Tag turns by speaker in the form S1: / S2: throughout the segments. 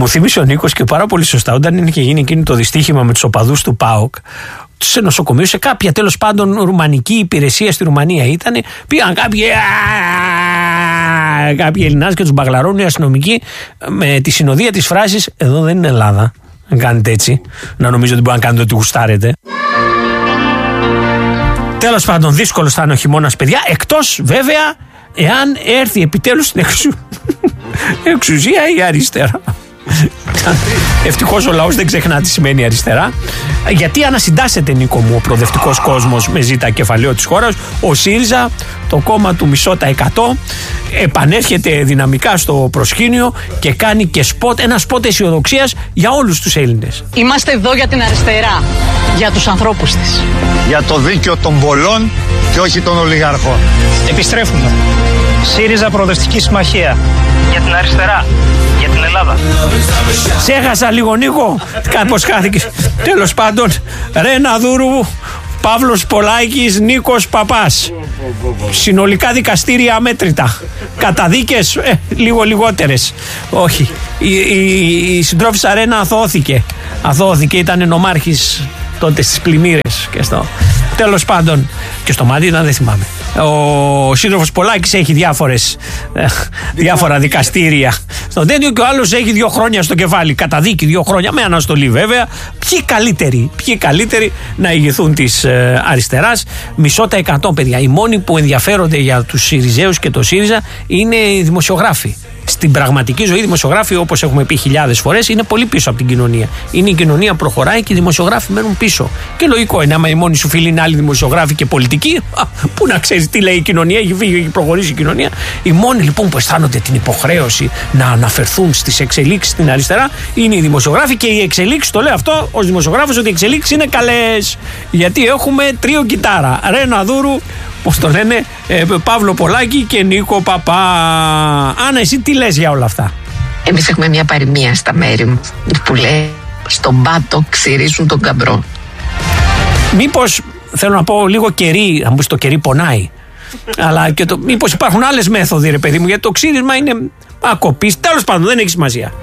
S1: Μου θύμισε ο Νίκος και πάρα πολύ σωστά όταν είχε γίνει εκείνο το δυστύχημα με τους οπαδούς του ΠΑΟΚ σε νοσοκομείο, σε κάποια τέλος πάντων ρουμανική υπηρεσία στη Ρουμανία ήταν, πήγαν κάποιοι Ελληνάς και τους μπαγλαρώνουν οι αστυνομικοί με τη συνοδεία της φράσης «Εδώ δεν είναι Ελλάδα, δεν κάνετε έτσι, να νομίζετε ότι μπορείτε να κάνετε ό,τι γουστάρετε». Τέλος πάντων, δύσκολος θα είναι ο χειμώνας, παιδιά, εκτός βέβαια εάν έρθει επιτέλους στην εξουσία η αριστερά. Ευτυχώς ο λαός δεν ξεχνά τι σημαίνει αριστερά. Γιατί ανασυντάσσεται, Νίκο μου, ο προοδευτικός κόσμος με ζήτα κεφαλαίο της χώρας. Ο ΣΥΡΙΖΑ, το κόμμα του 0,5%, επανέρχεται δυναμικά στο προσκήνιο και κάνει και ένα σποτ αισιοδοξίας για όλους τους Έλληνες.
S2: Είμαστε εδώ για την αριστερά, για τους ανθρώπους της.
S3: Για το δίκαιο των πολλών και όχι των ολιγαρχών.
S4: Επιστρέφουμε. ΣΥΡΙΖΑ Προοδευτική Συμμαχία. Για την αριστερά. Για την Ελλάδα.
S1: Σε έχασα λίγο, Νίκο. Κάπως χάθηκες. Τέλος πάντων, Ρένα Δούρου, Παύλος Πολάκης, Νίκος Παπάς. Συνολικά δικαστήρια αμέτρητα. Καταδίκες λίγο λιγότερες. Όχι. Η συντρόφισσα Ρένα αθώθηκε. Ήταν νομάρχης τότε στις πλημμύρες και στο... Τέλος πάντων, και στο Μαντίνα δεν θυμάμαι. Ο σύντροφος Πολάκης έχει διάφορα δικαστήρια στο τέτοιο και ο άλλος έχει 2 χρόνια στο κεφάλι. Καταδίκη 2 χρόνια με αναστολή βέβαια. Ποιοι καλύτεροι να ηγηθούν της αριστεράς. 0,5%, παιδιά. Οι μόνοι που ενδιαφέρονται για τους ΣΥΡΙΖΑΙΟΥΣ και το ΣΥΡΙΖΑ είναι οι δημοσιογράφοι. Στην πραγματική ζωή, οι δημοσιογράφοι, όπως έχουμε πει χιλιάδες φορές, είναι πολύ πίσω από την κοινωνία. Είναι η κοινωνία προχωράει και οι δημοσιογράφοι μένουν πίσω. Και λογικό είναι, άμα οι μόνοι σου φίλοι είναι άλλοι δημοσιογράφοι και πολιτικοί, πού να ξέρεις τι λέει η κοινωνία, έχει φύγει, έχει προχωρήσει η κοινωνία. Οι μόνοι λοιπόν που αισθάνονται την υποχρέωση να αναφερθούν στις εξελίξεις στην αριστερά είναι οι δημοσιογράφοι και οι εξελίξεις, το λέω αυτό ως δημοσιογράφος, ότι οι εξελίξεις είναι καλές. Γιατί έχουμε τρίο κιτάρα. Ρένα Δούρου, πώς το λένε, Παύλο Πολάκη και Νίκο Παπά. Άννα, εσύ τι λες για όλα αυτά?
S5: Εμείς έχουμε μια παροιμία στα μέρη μου που λέει «Στον πάτο ξυρίζουν τον καμπρό». Μήπως,
S1: θέλω να πω, λίγο κερί, αν μου το κερί πονάει, αλλά και μήπως υπάρχουν άλλες μέθοδοι, ρε παιδί μου, γιατί το ξύρισμα είναι ακοπής. Τέλος πάντων, δεν έχει σημασία.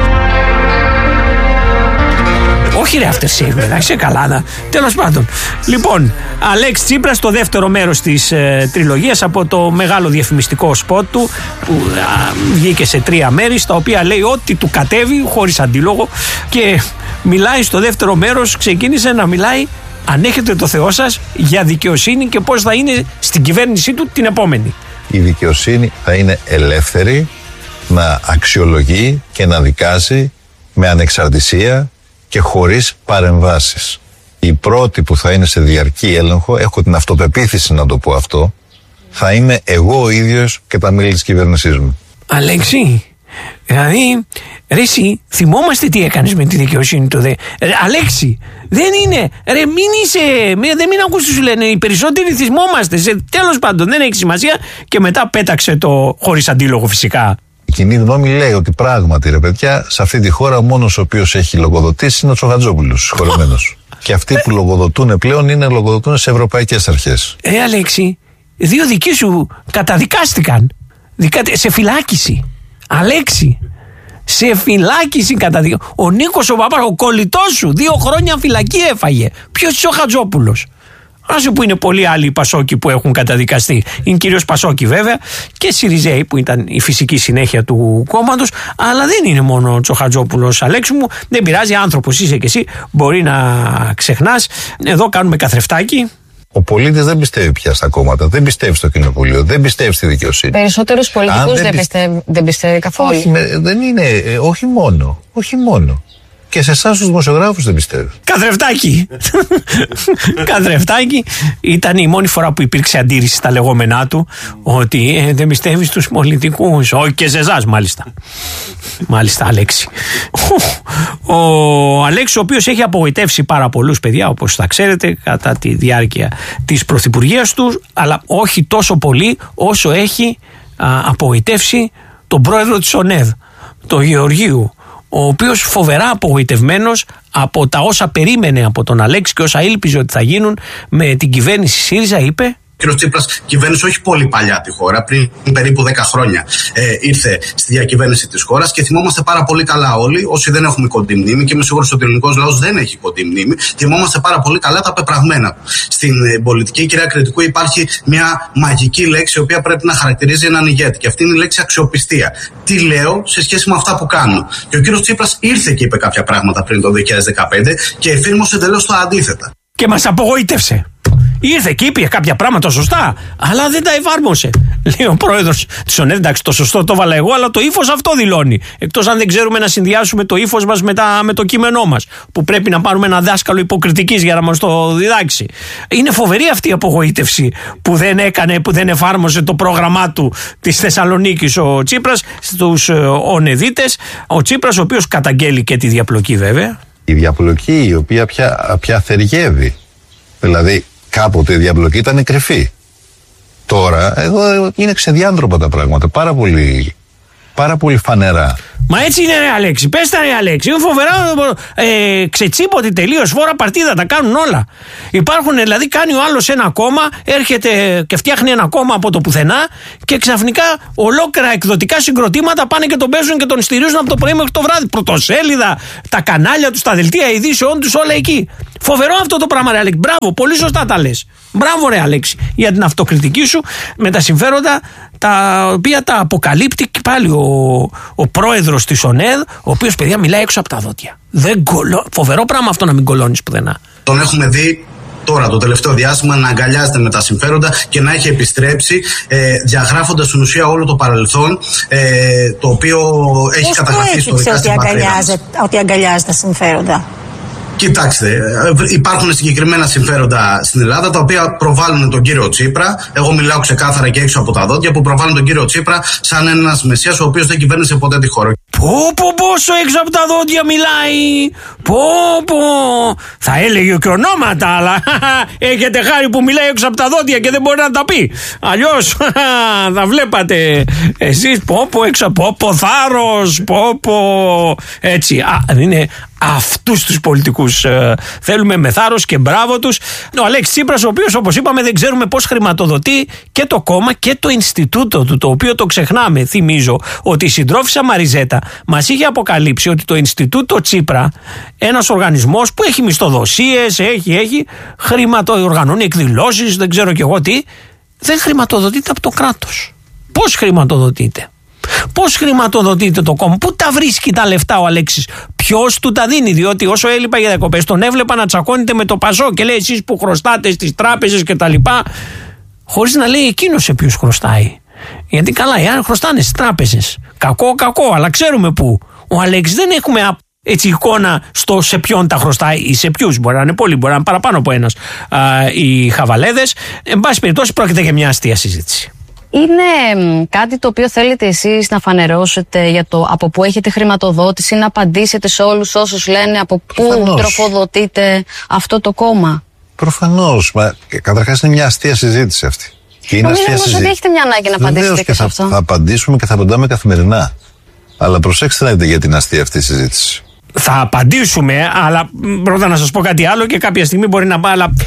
S1: Όχι ρε aftershave, εντάξει, καλά. Τέλος πάντων. Λοιπόν, Αλέξη Τσίπρας, στο δεύτερο μέρος της τριλογίας από το μεγάλο διαφημιστικό σποτ του, που βγήκε σε 3 μέρη, στα οποία λέει ό,τι του κατέβει, χωρίς αντίλογο, και μιλάει στο δεύτερο μέρος, ξεκίνησε να μιλάει, αν έχετε το Θεό σας, για δικαιοσύνη και πώς θα είναι στην κυβέρνησή του την επόμενη.
S6: Η δικαιοσύνη θα είναι ελεύθερη να αξιολογεί και να δικάζει με ανεξαρτησία και χωρίς παρεμβάσεις. Η πρώτη που θα είναι σε διαρκή έλεγχο, έχω την αυτοπεποίθηση να το πω αυτό, θα είμαι εγώ ο ίδιος και τα μέλη της κυβέρνησής μου.
S1: Αλέξη, δηλαδή, ρε εσύ, θυμόμαστε τι έκανες με τη δικαιοσύνη του Αλέξη, δεν είναι, ρε μην ακούς τι σου λένε, οι περισσότεροι θυμόμαστε, τέλος πάντων δεν έχει σημασία, και μετά πέταξε το χωρίς αντίλογο φυσικά.
S6: Η κοινή γνώμη λέει ότι πράγματι, ρε παιδιά, σε αυτή τη χώρα ο μόνος ο οποίος έχει λογοδοτήσει είναι ο Τσοχατζόπουλος, συγχωρεμένος. Και αυτοί που λογοδοτούν πλέον λογοδοτούν σε ευρωπαϊκές αρχές.
S1: Αλέξη, 2 δικοί σου καταδικάστηκαν σε φυλάκιση. Αλέξη, σε φυλάκιση καταδικάστηκαν. Ο Νίκος ο Παπάς, ο κολλητός σου, 2 χρόνια φυλακή έφαγε. Ποιος Τσοχατζόπουλος? Άσε που είναι πολλοί άλλοι Πασόκοι που έχουν καταδικαστεί. Είναι κυρίως Πασόκοι βέβαια και ΣΥΡΙΖΑΙ που ήταν η φυσική συνέχεια του κόμματος. Αλλά δεν είναι μόνο ο Τσοχατζόπουλος, Αλέξη μου. Δεν πειράζει, άνθρωπος είσαι και εσύ. Μπορεί να ξεχνάς. Εδώ κάνουμε καθρεφτάκι.
S6: Ο πολίτης δεν πιστεύει πια στα κόμματα, δεν πιστεύει στο κοινοβούλιο, δεν πιστεύει στη δικαιοσύνη.
S5: Περισσότερους πολιτικούς δεν πιστεύει καθόλου.
S6: Όχι, δεν είναι, όχι μόνο. Και σε εσάς τους δημοσιογράφους δεν πιστεύω.
S1: Καθρεφτάκι. Ήταν η μόνη φορά που υπήρξε αντίρρηση στα λεγόμενά του ότι δεν πιστεύει στους πολιτικούς. Όχι, και σε εσάς μάλιστα. Μάλιστα, Αλέξη. Ο Αλέξης, ο οποίος έχει απογοητεύσει πάρα πολλούς, παιδιά, όπως θα ξέρετε, κατά τη διάρκεια της πρωθυπουργίας του, αλλά όχι τόσο πολύ όσο έχει απογοητεύσει τον πρόεδρο της ΟΝΕΔ, τον Γεωργίου, ο οποίος φοβερά απογοητευμένος από τα όσα περίμενε από τον Αλέξη και όσα ήλπιζε ότι θα γίνουν με την κυβέρνηση ΣΥΡΙΖΑ, είπε
S7: κ. Τσίπρας κυβέρνησε όχι πολύ παλιά τη χώρα, πριν περίπου 10 χρόνια ήρθε στη διακυβέρνηση της χώρας και θυμόμαστε πάρα πολύ καλά όλοι, όσοι δεν έχουμε κοντή μνήμη, και είμαι σίγουρος ότι ο ελληνικός λαός δεν έχει κοντή μνήμη, θυμόμαστε πάρα πολύ καλά τα πεπραγμένα. Στην πολιτική, κυρία Κρητικού, υπάρχει μια μαγική λέξη η οποία πρέπει να χαρακτηρίζει έναν ηγέτη, και αυτή είναι η λέξη αξιοπιστία. Τι λέω σε σχέση με αυτά που κάνω. Και ο κ. Τσίπρας ήρθε και είπε κάποια πράγματα πριν το 2015 και εφήρμοσε εντελώς το αντίθετα.
S1: Και μας απογοήτευσε. Ήρθε και είπε κάποια πράγματα σωστά, αλλά δεν τα εφάρμοσε. Λέει ο πρόεδρος της ΟΝΕΔ, εντάξει, το σωστό το έβαλα εγώ, αλλά το ύφος αυτό δηλώνει. Εκτός αν δεν ξέρουμε να συνδυάσουμε το ύφος μας με το κείμενό μας, που πρέπει να πάρουμε ένα δάσκαλο υποκριτικής για να μας το διδάξει. Είναι φοβερή αυτή η απογοήτευση που δεν εφάρμοσε το πρόγραμμά του της Θεσσαλονίκης ο Τσίπρας στους ΟΝΕΔίτες. Ο Τσίπρας, ο οποίος καταγγέλει και τη διαπλοκή, βέβαια.
S6: Η διαπλοκή η οποία πια θεργεύει. Δηλαδή, κάποτε η διαπλοκή ήταν κρυφή. Τώρα, εδώ είναι ξεδιάντροπα τα πράγματα. Πάρα πολύ φανερά.
S1: Μα έτσι είναι, ρε Αλέξη. Πες τα, ρε Αλέξη. Είναι φοβερά ξετσίποτη τελείως. Φόρα παρτίδα, τα κάνουν όλα. Υπάρχουν, δηλαδή, κάνει ο άλλος ένα κόμμα, έρχεται και φτιάχνει ένα κόμμα από το πουθενά και ξαφνικά ολόκληρα εκδοτικά συγκροτήματα πάνε και τον παίζουν και τον στηρίζουν από το πρωί μέχρι το βράδυ. Πρωτοσέλιδα, τα κανάλια του, τα δελτία ειδήσεών του, όλα εκεί. Φοβερό αυτό το πράγμα, ρε Αλέξη. Μπράβο, πολύ σωστά τα λες. Μπράβο, ρε Αλέξη, για την αυτοκριτική σου με τα συμφέροντα τα οποία τα αποκαλύπτει και πάλι ο πρόεδρος της ΟΝΕΔ, ο οποίος, παιδιά, μιλάει έξω από τα δόντια. Φοβερό πράγμα αυτό να μην κολώνεις πουθενά.
S7: Τον έχουμε δει τώρα το τελευταίο διάστημα να αγκαλιάζεται με τα συμφέροντα και να έχει επιστρέψει διαγράφοντας στην ουσία όλο το παρελθόν το οποίο έχει καταγραφεί στο δικαστήριο.
S8: Ότι αγκαλιάζει τα συμφέροντα.
S7: Κοιτάξτε, υπάρχουν συγκεκριμένα συμφέροντα στην Ελλάδα τα οποία προβάλλουν τον κύριο Τσίπρα. Εγώ μιλάω ξεκάθαρα και έξω από τα δόντια, που προβάλλουν τον κύριο Τσίπρα σαν ένας μεσσίας ο οποίος δεν κυβέρνησε ποτέ τη χώρα.
S1: Πόσο έξω από τα δόντια μιλάει. Θα έλεγε και ονόματα, αλλά έχετε χάρη που μιλάει έξω από τα δόντια και δεν μπορεί να τα πει. Αλλιώς θα βλέπατε εσείς έξω από θάρρος, έτσι. Είναι αυτούς τους πολιτικούς θέλουμε με θάρρος και μπράβο τους. Ο Αλέξης Τσίπρας, ο οποίος, όπως είπαμε, δεν ξέρουμε πώς χρηματοδοτεί και το κόμμα και το Ινστιτούτο του, το οποίο το ξεχνάμε. Θυμίζω ότι η συντρόφισσα Μαριζέτα μας είχε αποκαλύψει ότι το Ινστιτούτο Τσίπρα, ένας οργανισμός που έχει μισθοδοσίες, έχει οργανώνει εκδηλώσεις, δεν ξέρω κι εγώ τι, δεν χρηματοδοτείται από το κράτος. Πώς χρηματοδοτείται? Πώς χρηματοδοτείται το κόμμα? Πού τα βρίσκει τα λεφτά ο Αλέξης? Ποιος του τα δίνει? Διότι όσο έλειπα για διακοπές τον έβλεπα να τσακώνεται με το Πασό και λέει εσείς που χρωστάτε στις τράπεζες και τα λοιπά, χωρίς να λέει εκείνος σε ποιους χρωστάει. Γιατί καλά, εάν χρωστάνε στις τράπεζες, κακό, αλλά ξέρουμε πού. Ο Αλέξης δεν έχουμε έτσι εικόνα στο σε ποιον τα χρωστάει ή σε ποιους. Μπορεί να είναι πολλοί, μπορεί να είναι παραπάνω από ένας οι χαβαλέδες. Εν πάση περιπτώσει, πρόκειται για μια αστεία συζήτηση.
S9: Είναι κάτι το οποίο θέλετε εσείς να φανερώσετε για το από πού έχετε χρηματοδότηση, να απαντήσετε σε όλους όσους λένε από πού τροφοδοτείτε αυτό το κόμμα?
S6: Προφανώς. Καταρχάς είναι μια αστεία συζήτηση αυτή.
S9: Νομίζω όμως ότι έχετε μια ανάγκη να απαντήσετε και σε αυτό.
S6: Θα απαντήσουμε και θα απαντάμε καθημερινά. Αλλά προσέξτε να δείτε για την αστεία αυτή συζήτηση.
S1: Θα απαντήσουμε, αλλά πρώτα να σας πω κάτι άλλο και κάποια στιγμή μπορεί να πάει, αλλά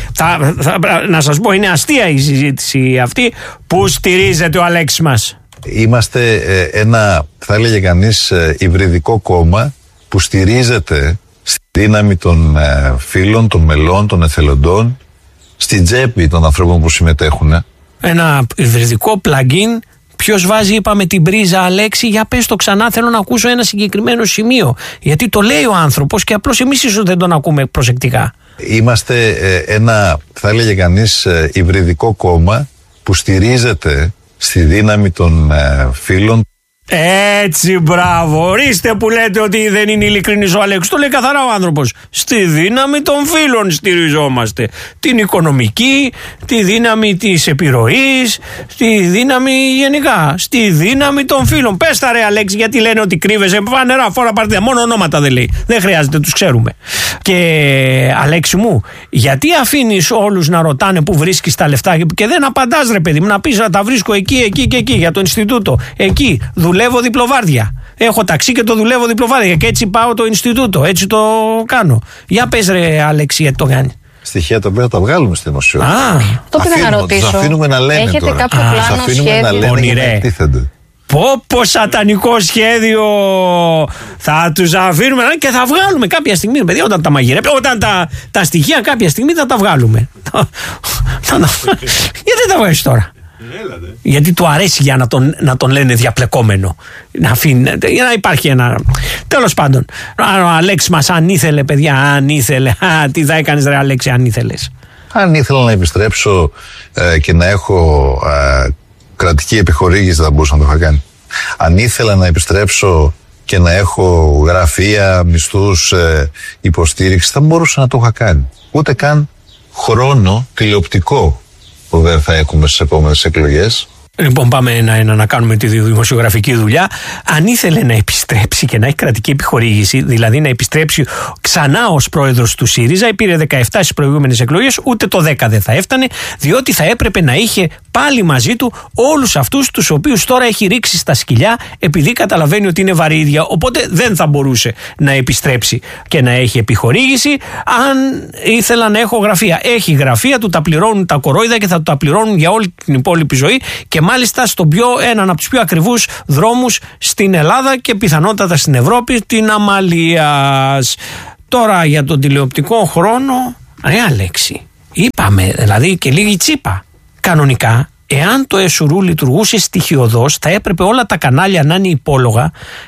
S1: να σας πω, είναι αστεία η συζήτηση αυτή. Πού στηρίζεται ο Αλέξης μας?
S6: Είμαστε ένα, θα έλεγε κανείς, υβριδικό κόμμα που στηρίζεται στη δύναμη των φίλων, των μελών, των εθελοντών, στην τσέπη των ανθρώπων που συμμετέχουν.
S1: Ένα υβριδικό plugin. Ποιος βάζει, είπαμε, την πρίζα, Αλέξη? Για πες το ξανά, θέλω να ακούσω ένα συγκεκριμένο σημείο. Γιατί το λέει ο άνθρωπος και απλώς εμείς ίσως δεν τον ακούμε προσεκτικά.
S6: Είμαστε ένα, θα έλεγε κανείς, υβριδικό κόμμα που στηρίζεται στη δύναμη των φίλων.
S1: Έτσι, μπράβο. Ορίστε που λέτε ότι δεν είναι ειλικρινής ο Αλέξης. Το λέει καθαρά ο άνθρωπος. Στη δύναμη των φίλων στηριζόμαστε. Την οικονομική, τη δύναμη της επιρροής, τη δύναμη γενικά. Στη δύναμη των φίλων. Πες τα, ρε Αλέξη, γιατί λένε ότι κρύβεσαι? Φανερά, φόρα παρτίδα. Μόνο ονόματα δεν λέει. Δεν χρειάζεται, τους ξέρουμε. Και Αλέξη μου, γιατί αφήνεις όλους να ρωτάνε που βρίσκεις τα λεφτά και δεν απαντάς, ρε παιδί μου, να πεις να τα βρίσκω εκεί και εκεί για το Ινστιτούτο. Εκεί δουλεύω διπλοβάρδια. Έχω ταξί και το δουλεύω διπλοβάρδια και έτσι πάω το Ινστιτούτο. Έτσι το κάνω. Για πες, ρε Αλέξη, γιατί το κάνει?
S6: στοιχεία τα οποία τα βγάλουμε στη δημοσιότητα.
S9: Το πήγα να ρωτήσω.
S6: Τους αφήνουμε να λένε.
S9: Έχετε
S6: τώρα.
S9: κάποιο πλάνο, σχέδιο?
S6: Να λένε και να εκτίθενται.
S1: Πω σατανικό σχέδιο. Θα τους αφήνουμε και θα βγάλουμε κάποια στιγμή, παιδιά, όταν τα μαγειρέψουμε, όταν τα στοιχεία κάποια στιγμή θα τα βγάλουμε. Γιατί δεν τα βγάζεις τώρα? Γιατί του αρέσει για να τον λένε διαπλεκόμενο. Για να υπάρχει ένα. Τέλος πάντων, ο Αλέξης μας αν ήθελε, παιδιά, αν ήθελε. Τι θα έκανες, ρε Αλέξη, αν ήθελες?
S6: Αν ήθελα να επιστρέψω και να έχω κρατική επιχορήγηση, θα μπορούσα να το είχα κάνει. Αν ήθελα να επιστρέψω και να έχω γραφεία, μισθούς, υποστήριξη, θα μπορούσα να το είχα κάνει. Ούτε καν χρόνο τηλεοπτικό που δεν θα έχουμε στις επόμενες εκλογές.
S1: Λοιπόν, πάμε ένα-ένα να κάνουμε τη δημοσιογραφική δουλειά. Αν ήθελε να επιστρέψει και να έχει κρατική επιχορήγηση, δηλαδή να επιστρέψει ξανά ως πρόεδρος του ΣΥΡΙΖΑ, πήρε 17 στις προηγούμενες εκλογές, ούτε το 10 δεν θα έφτανε, διότι θα έπρεπε να είχε πάλι μαζί του όλους αυτούς τους οποίους τώρα έχει ρίξει στα σκυλιά, επειδή καταλαβαίνει ότι είναι βαρύδια. Οπότε δεν θα μπορούσε να επιστρέψει και να έχει επιχορήγηση. Αν ήθελα να έχω γραφεία, έχει γραφεία, του τα πληρώνουν τα κορόιδα και θα του τα πληρώνουν για όλη την υπόλοιπη ζωή. Και μάλιστα έναν από τους πιο ακριβούς δρόμους στην Ελλάδα και πιθανότατα στην Ευρώπη, την Αμαλίας. Τώρα για τον τηλεοπτικό χρόνο, ρε Αλέξη, είπαμε δηλαδή και λίγη τσίπα. Κανονικά, εάν το ΕΣΟΥΡΟΥ λειτουργούσε στοιχειωδώς, θα έπρεπε όλα τα κανάλια να είναι υπόλογα,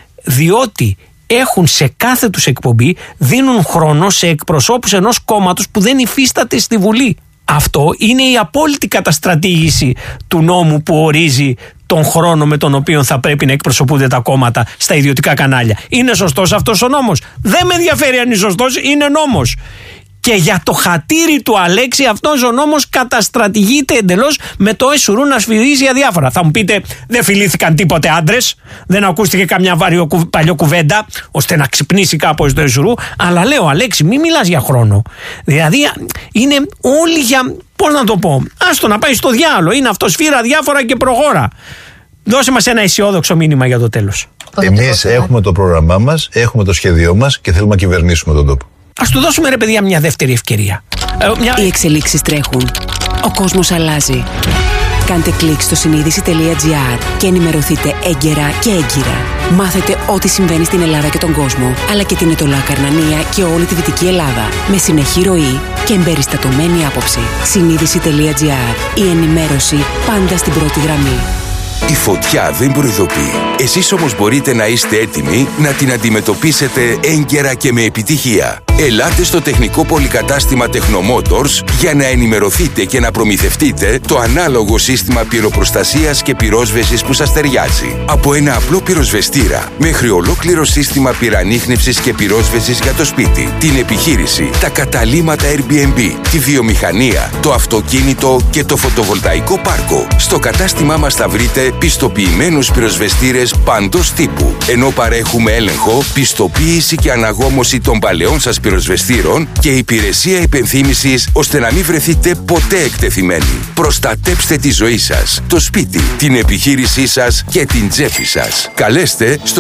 S1: διότι έχουν σε κάθε τους εκπομπή, δίνουν χρόνο σε εκπροσώπους ενός κόμματος που δεν υφίσταται στη Βουλή. Αυτό είναι η απόλυτη καταστρατήγηση του νόμου που ορίζει τον χρόνο με τον οποίο θα πρέπει να εκπροσωπούνται τα κόμματα στα ιδιωτικά κανάλια. Είναι σωστός αυτός ο νόμος? Δεν με ενδιαφέρει αν είναι σωστός, είναι νόμος. Και για το χατήρι του Αλέξη αυτός ο νόμος καταστρατηγείται εντελώς, με το ΕΣΟΥΡΟΥ να σφυρίζει αδιάφορα. Θα μου πείτε, δεν φιλήθηκαν τίποτε άντρες, δεν ακούστηκε καμιά παλιό κουβέντα ώστε να ξυπνήσει κάπως το ΕΣΟΥΡΟΥ. Αλλά λέω, Αλέξη, μην μιλάς για χρόνο. Δηλαδή είναι όλοι για, πώς να το πω, άστο να πάει στο διάλο. Είναι αυτό, σφύρα διάφορα και προχώρα. Δώσε μας ένα αισιόδοξο μήνυμα για το τέλος.
S6: Εμείς έχουμε το πρόγραμμά μας, έχουμε το σχέδιό μας και θέλουμε να κυβερνήσουμε τον τόπο.
S1: Ας του δώσουμε, ρε παιδιά, μια δεύτερη ευκαιρία.
S10: Οι εξελίξεις τρέχουν. Ο κόσμος αλλάζει. Κάντε κλικ στο συνείδηση.gr και ενημερωθείτε έγκαιρα και έγκυρα. Μάθετε ό,τι συμβαίνει στην Ελλάδα και τον κόσμο, αλλά και την Ετωλά Καρνανία και όλη τη Δυτική Ελλάδα. Με συνεχή ροή και εμπεριστατωμένη άποψη. Συνείδηση.gr. Η ενημέρωση πάντα στην πρώτη γραμμή.
S11: Η φωτιά δεν προειδοποιεί. Εσείς όμως μπορείτε να είστε έτοιμοι να την αντιμετωπίσετε έγκαιρα και με επιτυχία. Ελάτε στο τεχνικό πολυκατάστημα Technomotors για να ενημερωθείτε και να προμηθευτείτε το ανάλογο σύστημα πυροπροστασίας και πυρόσβεσης που σας ταιριάζει. Από ένα απλό πυροσβεστήρα μέχρι ολόκληρο σύστημα πυρανίχνευσης και πυρόσβεσης για το σπίτι, την επιχείρηση, τα καταλύματα Airbnb, τη βιομηχανία, το αυτοκίνητο και το φωτοβολταϊκό πάρκο. Στο κατάστημά μας θα βρείτε πιστοποιημένους πυροσβεστήρες παντός τύπου, ενώ παρέχουμε έλεγχο, πιστοποίηση και αναγόμωση των παλαιών σας πυροσβεστήρων και υπηρεσία υπενθύμησης ώστε να μην βρεθείτε ποτέ εκτεθειμένοι. Προστατέψτε τη ζωή σας, το σπίτι, την επιχείρησή σας και την τσέπη σας. Καλέστε στο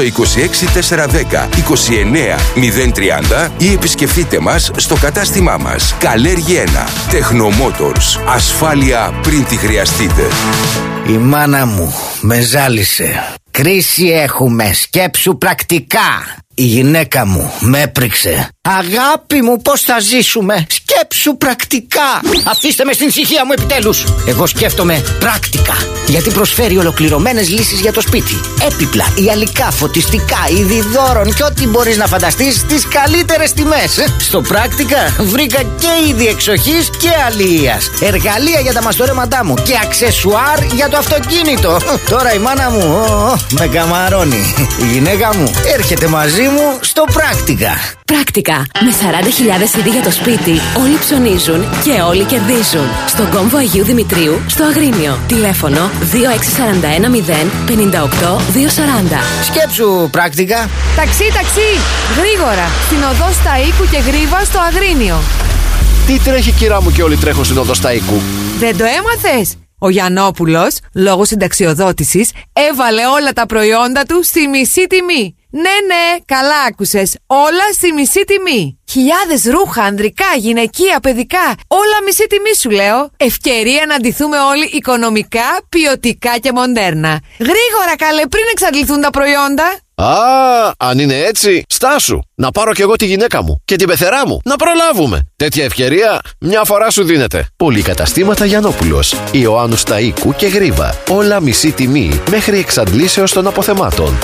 S11: 26410 29 030 ή επισκεφτείτε μας στο κατάστημά μας. Καλέργη 1. Technomotors. Ασφάλεια πριν τη χρειαστείτε.
S12: Η μάνα μου με ζάλισε. Κρίση έχουμε, σκέψου πρακτικά. Η γυναίκα μου με έπριξε. Αγάπη μου, πώς θα ζήσουμε? Σκέψου πρακτικά. Αφήστε με στην ησυχία μου επιτέλους. Εγώ σκέφτομαι πράκτικα, γιατί προσφέρει ολοκληρωμένες λύσεις για το σπίτι. Έπιπλα, υλικά, φωτιστικά, είδη δώρων και ό,τι μπορείς να φανταστείς στις καλύτερες τιμές. Στο πράκτικα βρήκα και είδη εξοχής και αλληλείας, εργαλεία για τα μαστορέματά μου και αξεσουάρ για το αυτοκίνητο. Τώρα η μάνα μου με καμαρώνει. Η γυναίκα μου έρχεται μαζί μου στο πράκτικα.
S10: Πράκτικα. Με 40.000 είδη για το σπίτι, όλοι ψωνίζουν και όλοι κερδίζουν. Στον κόμβο Αγίου Δημητρίου, στο Αγρίνιο. Τηλέφωνο 2641 0 58 240.
S12: Σκέψου πράκτικα.
S13: Ταξί, γρήγορα. Στην οδό Σταΐκου και Γρίβα στο Αγρίνιο.
S14: Τι τρέχει, κυρά μου, και όλοι τρέχουν στην οδό Σταΐκου?
S13: Δεν το έμαθες? Ο Γιαννόπουλος, λόγω συνταξιοδότησης, έβαλε όλα τα προϊόντα του στη μισή τιμή. Ναι, καλά άκουσες. Όλα στη μισή τιμή. Χιλιάδες ρούχα, ανδρικά, γυναικεία, παιδικά. Όλα μισή τιμή σου λέω. Ευκαιρία να ντυθούμε όλοι οικονομικά, ποιοτικά και μοντέρνα. Γρήγορα καλέ, πριν εξαντληθούν τα προϊόντα.
S14: Αν είναι έτσι, στάσου. Να πάρω κι εγώ τη γυναίκα μου και την πεθερά μου. Να προλάβουμε. Τέτοια ευκαιρία μια φορά σου δίνεται. Πολυκαταστήματα Γιαννόπουλος, Ιωάννου Σταΐκου και Γρίβα. Όλα μισή τιμή μέχρι εξαντλήσεως των αποθεμάτων.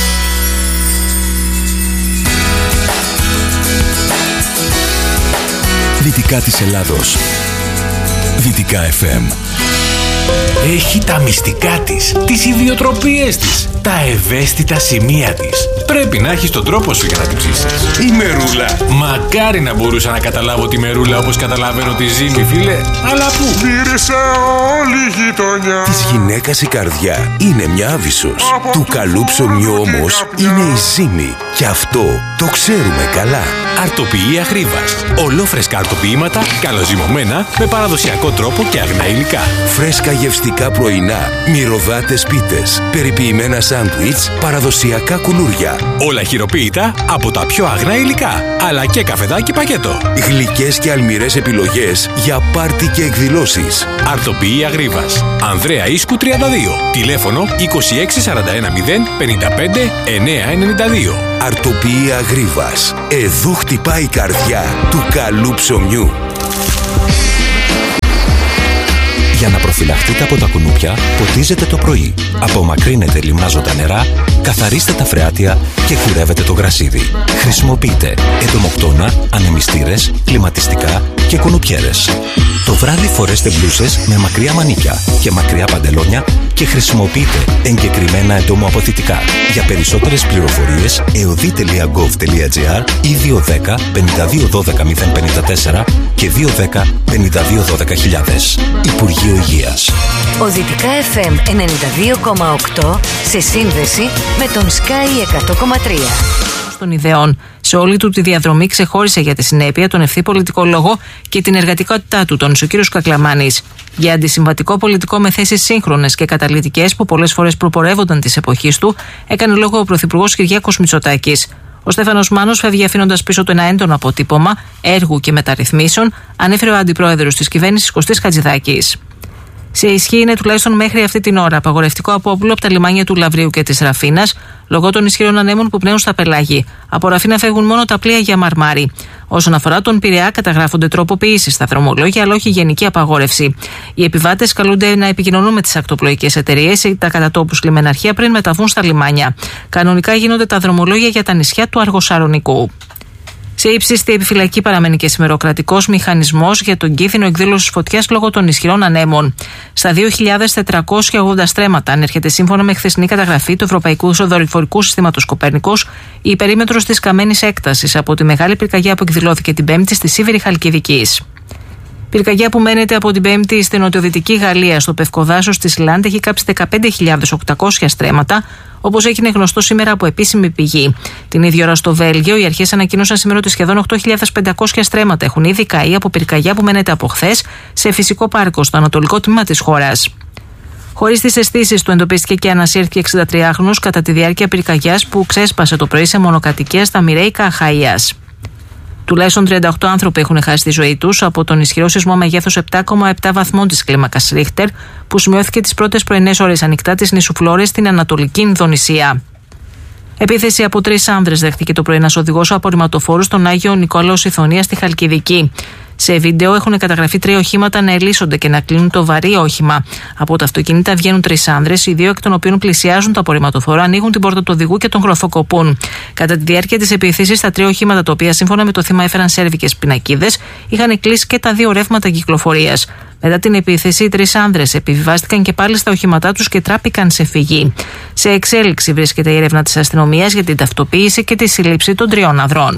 S15: Δυτικά της Ελλάδος. Δυτικά FM. Έχει τα μυστικά της, τις ιδιοτροπίες της, τα ευαίσθητα σημεία της. Πρέπει να έχεις τον τρόπο σου για να την ψήσεις. Η Μερούλα. Μακάρι να μπορούσα να καταλάβω τη Μερούλα όπως καταλαβαίνω τη Ζήμη, φίλε. Αλλά πού?
S16: Μύρισε όλη η γειτονιά.
S11: Της γυναίκας η καρδιά είναι μια άβυσσος. Του καλού ψωμιού όμως είναι η Ζήμη. Και αυτό το ξέρουμε καλά.
S15: Αρτοποιεί Αχρήβας. Ολόφρεσκα αρτοποιήματα, καλοζυμωμένα, με παραδοσιακό τρόπο και αγνά υλικά.
S11: Φρέσκα γευστικά πρωινά, μυρωδάτες πίτες, περιποιημένα σάντουιτς, παραδοσιακά κουλούρια.
S15: Όλα χειροποίητα από τα πιο αγνά υλικά, αλλά και καφεδάκι πακέτο.
S11: Γλυκές και αλμυρές επιλογές για πάρτι και εκδηλώσεις.
S15: Αρτοποιεί Αχρήβας. Ανδρέα Ίσκου 32. Τηλέφωνο 26410 55 992.
S11: Αρτοποιεί Αχρήβας. Εδώ χτυπάει η καρδιά του καλού ψωμιού.
S17: Για να προφυλαχτείτε από τα κουνούπια, ποτίζετε το πρωί. Απομακρύνετε λιμνάζοντα νερά, καθαρίστε τα φρεάτια και κουρεύετε το γρασίδι. Χρησιμοποιείτε εντομοκτώνα, ανεμιστήρες, κλιματιστικά και κουνουπιέρες. Το βράδυ φορέστε μπλούσες με μακριά μανίκια και μακριά παντελόνια και χρησιμοποιείτε εγκεκριμένα εντομοαποθητικά. Για περισσότερες πληροφορίες, eodi.gov.gr ή 210 52 12 054 και 210 52 12 Υπουργείο Υγείας.
S18: Ο Δυτικά FM 92,8 σε σύνδεση με τον Sky 100,3.
S19: Των ιδεών. Σε όλη του τη διαδρομή ξεχώρισε για τη συνέπεια, τον ευθύ πολιτικό λόγο και την εργατικότητά του, τόνισε ο κ. Κακλαμάνης. Για αντισυμβατικό πολιτικό με θέσεις σύγχρονες και καταλυτικές που πολλές φορές προπορεύονταν της εποχής του, έκανε λόγο ο Πρωθυπουργός Κυριάκος Μητσοτάκης. Ο Στέφανος Μάνος φεύγει αφήνοντας πίσω του ένα έντονο αποτύπωμα έργου και μεταρρυθμίσεων, ανέφερε ο αντιπρόεδρος της κυβέρνησης Κωστής Χατζηδάκης. Σε ισχύ είναι τουλάχιστον μέχρι αυτή την ώρα απαγορευτικό απόπλου από τα λιμάνια του Λαβρίου και της Ραφίνας λόγω των ισχυρών ανέμων που πνέουν στα πελάγη. Από Ραφίνα φεύγουν μόνο τα πλοία για μαρμάρι. Όσον αφορά τον Πειραιά, καταγράφονται τροποποιήσεις στα δρομολόγια, αλλά όχι γενική απαγόρευση. Οι επιβάτες καλούνται να επικοινωνούν με τις ακτοπλοϊκές εταιρείες ή τα κατατόπους λιμεναρχεία πριν μεταβούν στα λιμάνια. Κανονικά γίνονται τα δρομολόγια για τα νησιά του Αργοσαρονικού. Σε ύψιστη επιφυλακή παραμένει και σήμερα ο κρατικός μηχανισμός για τον κίνδυνο εκδήλωσης φωτιάς λόγω των ισχυρών ανέμων. Στα 2.480 στρέμματα, αν έρχεται σύμφωνα με χθεσινή καταγραφή του Ευρωπαϊκού Δορυφορικού Συστήματος Κοπέρνικος, η περίμετρος της καμένης έκτασης από τη μεγάλη πυρκαγιά που εκδηλώθηκε την Πέμπτη στη Σίβηρη Χαλκιδικής. Πυρκαγιά που μένεται από την Πέμπτη στην νοτιοδυτική Γαλλία, στο Πευκοδάσος της Λάντ, έχει κάψει 15.800 στρέμματα, όπως έγινε γνωστό σήμερα από επίσημη πηγή. Την ίδια ώρα στο Βέλγιο, οι αρχές ανακοίνωσαν σήμερα ότι σχεδόν 8.500 στρέμματα έχουν ήδη καεί από πυρκαγιά που μένεται από χθες σε φυσικό πάρκο στο ανατολικό τμήμα της χώρας. Χωρίς τις αισθήσεις του, εντοπίστηκε και ανασύρθηκε 63χρονος κατά τη διάρκεια πυρκαγιάς που ξέσπασε το πρωί σε μονοκατοικία στα Μιρέικα Αχαΐας. Τουλάχιστον 38 άνθρωποι έχουν χάσει τη ζωή τους από τον ισχυρό σεισμό μεγέθους 7,7 βαθμών της κλίμακας Ρίχτερ που σημειώθηκε τις πρώτες πρωινές ώρες ανοιχτά της νήσου Φλόρες στην Ανατολική Ινδονησία. Επίθεση από 3 άνδρες δέχτηκε το πρωί ένας οδηγός απορριμματοφόρου στον Άγιο Νικόλαο Ιθωνία στη Χαλκιδική. Σε βίντεο έχουν καταγραφεί 3 οχήματα να ελίσσονται και να κλείνουν το βαρύ όχημα. Από τα αυτοκίνητα βγαίνουν 3 άνδρες, οι 2 εκ των οποίων πλησιάζουν το απορριμματοφόρο, ανοίγουν την πόρτα του οδηγού και τον γροθοκοπούν. Κατά τη διάρκεια της επίθεσης, τα 3 οχήματα, τα οποία σύμφωνα με το θύμα έφεραν σέρβικες πινακίδες, είχαν κλείσει και τα 2 ρεύματα κυκλοφορίας. Μετά την επίθεση, οι 3 άνδρες επιβιβάστηκαν και πάλι στα οχήματά τους και τράπηκαν σε φυγή. Σε εξέλιξη βρίσκεται η έρευνα της αστυνομίας για την ταυτοποίηση και τη σύλληψη των 3 ανδρών.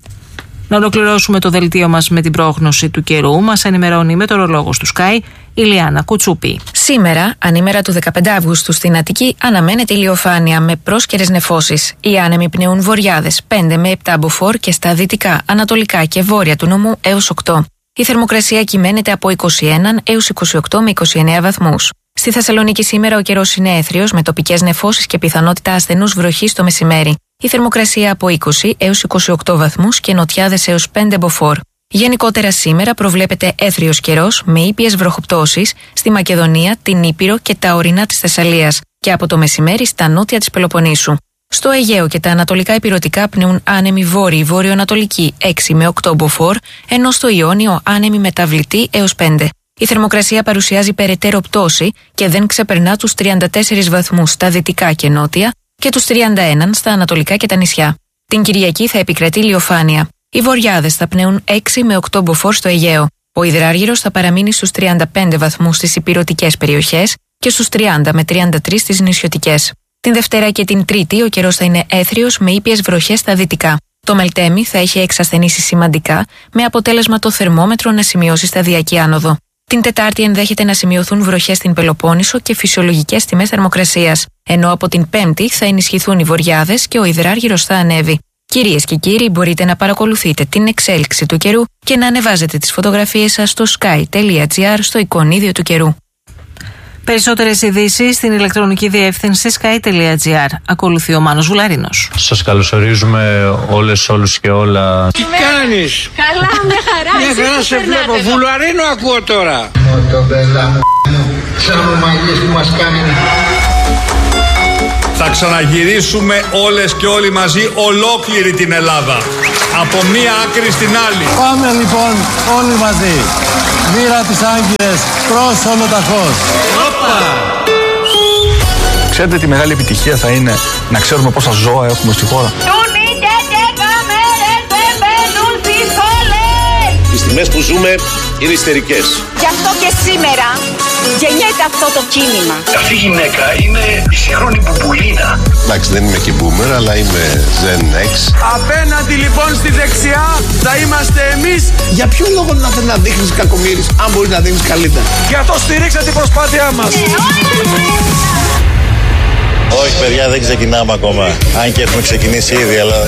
S19: Να ολοκληρώσουμε το δελτίο μας με την πρόγνωση του καιρού. Μας ενημερώνει η μετεωρολόγος του Sky, η Λιάννα Κουτσούπη.
S20: Σήμερα, ανήμερα του 15 Αυγούστου στην Αττική, αναμένεται ηλιοφάνεια με πρόσκαιρες νεφώσεις. Οι άνεμοι πνέουν βορειάδες 5 με 7 μποφόρ και στα δυτικά, ανατολικά και βόρεια του νομού έως 8. Η θερμοκρασία κυμαίνεται από 21 έως 28 με 29 βαθμούς. Στη Θεσσαλονίκη σήμερα ο καιρός είναι έθριος με τοπικές νεφώσεις και πιθανότητα ασθενούς βροχής το μεσημέρι. Η θερμοκρασία από 20 έως 28 βαθμούς και νοτιάδες έως 5 μποφόρ. Γενικότερα σήμερα προβλέπεται έθριος καιρός με ήπιες βροχοπτώσεις στη Μακεδονία, την Ήπειρο και τα ορεινά της Θεσσαλίας και από το μεσημέρι στα νότια της Πελοποννήσου. Στο Αιγαίο και τα ανατολικά ηπειρωτικά πνέουν άνεμοι βόρειοι βορειοανατολικοί 6 με 8 μποφόρ, ενώ στο Ιόνιο άνεμοι μεταβλητοί έως 5. Η θερμοκρασία παρουσιάζει περαιτέρω πτώση και δεν ξεπερνά τους 34 βαθμούς στα δυτικά και νότια και τους 31 στα ανατολικά και τα νησιά. Την Κυριακή θα επικρατεί ηλιοφάνεια. Οι βοριάδες θα πνέουν 6 με 8 μποφόρ στο Αιγαίο. Ο υδράργυρος θα παραμείνει στους 35 βαθμούς στις ηπειρωτικές περιοχές και στους 30 με 33 στις νησιωτικές. Την Δευτέρα και την Τρίτη ο καιρός θα είναι έθριος με ήπιες βροχές στα δυτικά. Το Μελτέμι θα έχει εξασθενήσει σημαντικά, με αποτέλεσμα το θερμόμετρο να σημειώσει σταδιακή άνοδο. Την Τετάρτη ενδέχεται να σημειωθούν βροχές στην Πελοπόννησο και φυσιολογικές τιμές θερμοκρασίας, ενώ από την Πέμπτη θα ενισχυθούν οι βοριάδες και ο υδράργυρος θα ανέβει. Κυρίες και κύριοι, μπορείτε να παρακολουθείτε την εξέλιξη του καιρού και να ανεβάζετε τις φωτογραφίες σας στο sky.gr στο εικονίδιο του καιρού.
S19: Περισσότερες ειδήσεις στην ηλεκτρονική διεύθυνση sky.gr. Ακολουθεί ο Μάνος Βουλαρίνος.
S21: Σας καλωσορίζουμε όλους και όλα.
S1: Τι κάνεις?
S2: Καλά, μια χαρά.
S1: Μια χαρά σε βλέπω. Βουλαρίνο ακούω τώρα.
S12: Μοτομπέλα μου, σαν ομαγές που μας κάνει.
S22: Θα ξαναγυρίσουμε όλες και όλοι μαζί ολόκληρη την Ελλάδα. Από μία άκρη στην άλλη.
S23: Πάμε λοιπόν όλοι μαζί. Μοίρα τις Άγκυρες προς ολοταχώς.
S24: Ξέρετε τι μεγάλη επιτυχία θα είναι να ξέρουμε πόσα ζώα έχουμε στη χώρα.
S25: Οι τιμές που ζούμε είναι ιστερικές.
S2: Γι' αυτό και σήμερα γεννιέται αυτό το κίνημα.
S25: Αυτή η γυναίκα είναι η σύγχρονη Μπουμπουλίνα.
S6: Εντάξει, δεν είμαι και boomer, αλλά είμαι Gen X.
S26: Απέναντι λοιπόν στη δεξιά θα είμαστε εμείς.
S27: Για ποιο λόγο να δείχνεις κακομοίρης, αν μπορείς να δείχνεις καλύτερα?
S26: Γι' αυτό στηρίξτε την προσπάθειά μας.
S6: Όχι παιδιά, δεν ξεκινάμε ακόμα. Αν και έχουμε ξεκινήσει ήδη, αλλά